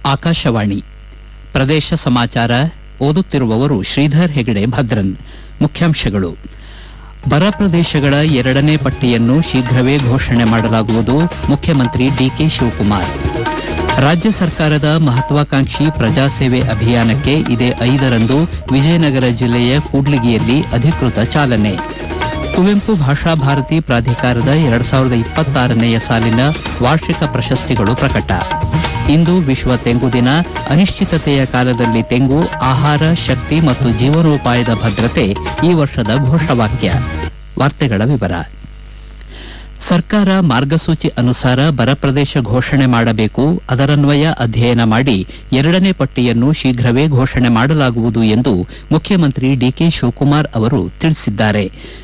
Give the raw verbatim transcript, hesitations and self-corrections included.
ಆಕಾಶವಾಣಿ ಪ್ರದೇಶ ಸಮಾಚಾರ ಓದುತ್ತಿರುವವರು ಶ್ರೀಧರ್ ಹೆಗಡೆ ಭದ್ರನ್. ಮುಖ್ಯಾಂಶಗಳು: ಬರ ಪ್ರದೇಶಗಳ ಎರಡನೇ ಪಟ್ಟಿಯನ್ನು ಶೀಘ್ರವೇ ಘೋಷಣೆ ಮಾಡಲಾಗುವುದು, ಮುಖ್ಯಮಂತ್ರಿ ಡಿಕೆ ಶಿವಕುಮಾರ್. ರಾಜ್ಯ ಸರ್ಕಾರದ ಮಹತ್ವಾಕಾಂಕ್ಷಿ ಪ್ರಜಾಸೇವೆ ಅಭಿಯಾನಕ್ಕೆ ಇದೇ ಐದರಂದು ವಿಜಯನಗರ ಜಿಲ್ಲೆಯ ಕೂಡ್ಲಿಗಿಯಲ್ಲಿ ಅಧಿಕೃತ ಚಾಲನೆ. ಕುವೆಂಪು ಭಾಷಾ ಭಾರತಿ ಪ್ರಾಧಿಕಾರದ ಎರಡ್ ಸಾವಿರದ ಇಪ್ಪತ್ತಾರನೆಯ ಸಾಲಿನ ವಾರ್ಷಿಕ ಪ್ರಶಸ್ತಿಗಳು ಪ್ರಕಟ. ಇಂದು ವಿಶ್ವ ತೆಂಗು ದಿನ. ಅನಿಶ್ಚಿತತೆಯ ಕಾಲದಲ್ಲಿ ತೆಂಗು ಆಹಾರ, ಶಕ್ತಿ ಮತ್ತು ಜೀವನೋಪಾಯದ ಭದ್ರತೆ ಈ ವರ್ಷದ ಘೋಷವಾಕ್ಯ. ವಾರ್ತೆಗಳ ವಿವರ. ಸರ್ಕಾರ ಮಾರ್ಗಸೂಚಿ ಅನುಸಾರ ಬರ ಪ್ರದೇಶ ಘೋಷಣೆ ಮಾಡಬೇಕು. ಅದರನ್ವಯ ಅಧ್ಯಯನ ಮಾಡಿ ಎರಡನೇ ಪಟ್ಟಿಯನ್ನು ಶೀಘ್ರವೇ ಘೋಷಣೆ ಮಾಡಲಾಗುವುದು ಎಂದು ಮುಖ್ಯಮಂತ್ರಿ ಡಿಕೆ ಶಿವಕುಮಾರ್ ಅವರು ತಿಳಿಸಿದ್ದಾರೆ.